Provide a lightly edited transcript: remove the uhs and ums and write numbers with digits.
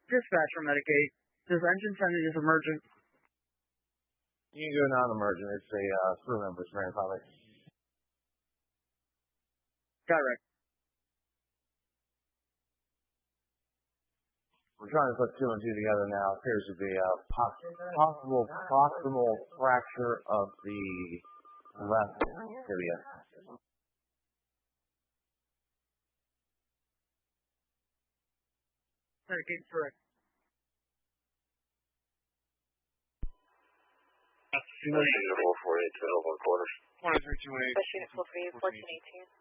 Dispatcher Medicaid. This engine sending is emergent. You can go non-emergent. It's a crew member's grandfather. Direct. We're trying to put two and two together now. Appears to be a possible proximal fracture of the left tibia. Medicaid correct. 448, 12 1/4. 2328. Unit 438, 1418.